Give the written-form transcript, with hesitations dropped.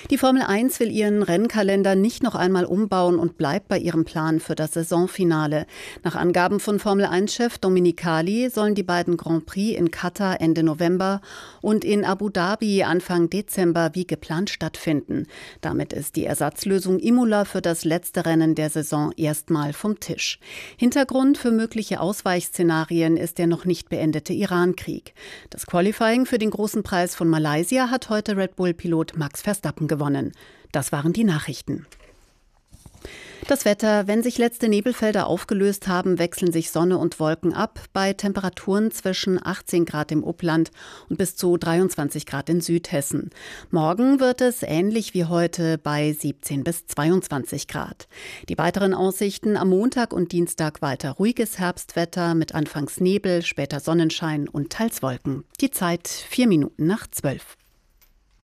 Die Formel 1 will ihren Rennkalender nicht noch einmal umbauen und bleibt bei ihrem Plan für das Saisonfinale. Nach Angaben von Formel-1-Chef Dominicali sollen die beiden Grand Prix in Katar Ende November und in Abu Dhabi Anfang Dezember wie geplant stattfinden. Damit ist die Ersatzlösung Imola für das letzte Rennen der Saison erstmal vom Tisch. Hintergrund für mögliche Ausweichszenarien ist der noch nicht beendete Iran-Krieg. Das Qualifying für den großen Preis von Malaysia hat heute Red Bull-Pilot Max Verstappen gewonnen. Das waren die Nachrichten. Das Wetter: Wenn sich letzte Nebelfelder aufgelöst haben, wechseln sich Sonne und Wolken ab bei Temperaturen zwischen 18 Grad im Upland und bis zu 23 Grad in Südhessen. Morgen wird es ähnlich wie heute bei 17 bis 22 Grad. Die weiteren Aussichten: am Montag und Dienstag weiter ruhiges Herbstwetter mit anfangs Nebel, später Sonnenschein und teils Wolken. Die Zeit 4 Minuten nach 12.